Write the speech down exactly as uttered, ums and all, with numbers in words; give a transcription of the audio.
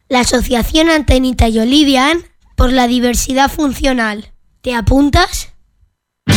la Asociación Antenita y Olivian por la diversidad funcional. ¿Te apuntas?